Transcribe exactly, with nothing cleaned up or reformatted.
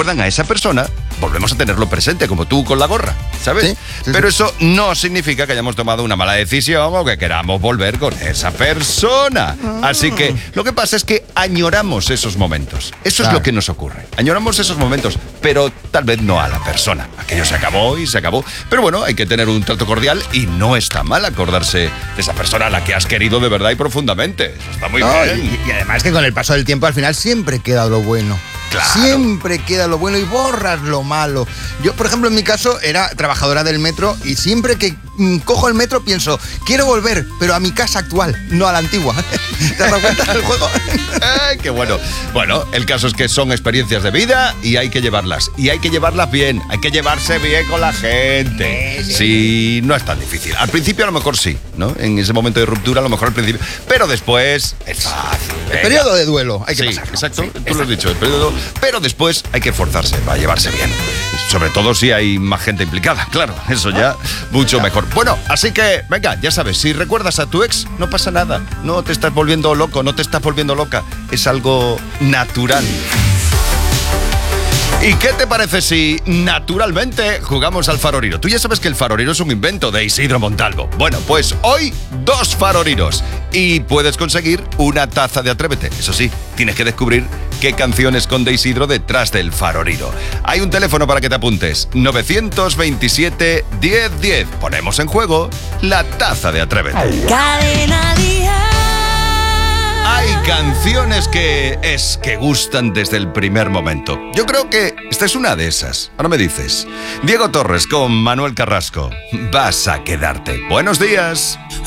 recuerdan a esa persona, volvemos a tenerlo presente, como tú con la gorra, ¿sabes? Sí, sí, Pero sí. eso no significa que hayamos tomado una mala decisión o que queramos volver con esa persona. Así que lo que pasa es que añoramos esos momentos. Eso Claro. es lo que nos ocurre. Añoramos esos momentos, pero tal vez no a la persona. Aquello se acabó y se acabó. Pero bueno, hay que tener un trato cordial y no está mal acordarse de esa persona a la que has querido de verdad y profundamente. Eso está muy No, bien. y, y además que con el paso del tiempo al final siempre queda lo bueno. Claro. Siempre queda lo bueno y borras lo malo. Yo, por ejemplo, en mi caso era trabajadora del metro y siempre que mm, cojo el metro pienso, quiero volver, pero a mi casa actual, no a la antigua. ¿Te has dado cuenta del juego? Ay, qué bueno. Bueno, el caso es que son experiencias de vida y hay que llevarlas. Y hay que llevarlas bien. Hay que llevarse bien con la gente. Sí, sí. Sí, no es tan difícil. Al principio a lo mejor sí, ¿no? En ese momento de ruptura a lo mejor al principio. Pero después es fácil. El Venga. periodo de duelo, hay que Sí, pasarlo. exacto, Sí, tú lo has dicho, el periodo, pero después hay que esforzarse para llevarse bien. Sobre todo si hay más gente implicada, claro, eso ya mucho mejor. Bueno, así que, venga, ya sabes, si recuerdas a tu ex, no pasa nada, no te estás volviendo loco, no te estás volviendo loca, es algo natural. ¿Y qué te parece si naturalmente jugamos al faroriro? Tú ya sabes que el faroriro es un invento de Isidro Montalvo. Bueno, pues hoy dos faroriros y puedes conseguir una taza de Atrévete. Eso sí, tienes que descubrir qué canción esconde Isidro detrás del faroriro. Hay un teléfono para que te apuntes. nueve dos siete, diez diez. Ponemos en juego la taza de Atrévete. Cadena Dial. Hay canciones que es que gustan desde el primer momento. Yo creo que esta es una de esas. Ahora me dices. Diego Torres con Manuel Carrasco. Vas a quedarte. Buenos días.